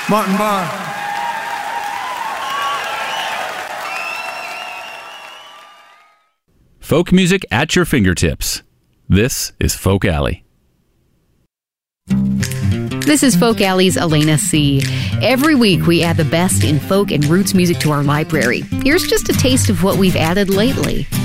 Martin Barr. Folk music at your fingertips. This is Folk Alley. This is Folk Alley's Elena C. Every week we add the best in folk and roots music to our library. Here's just a taste of what we've added lately.